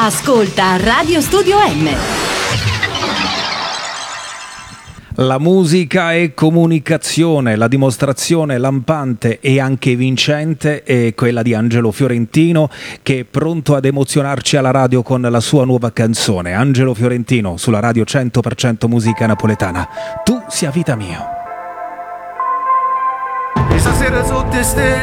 Ascolta Radio Studio M. La musica è comunicazione, la dimostrazione lampante e anche vincente è quella di Angelo Fiorentino, che è pronto ad emozionarci alla radio con la sua nuova canzone. Angelo Fiorentino sulla radio 100% musica napoletana. Tu sia vita mia. E stasera sotto ste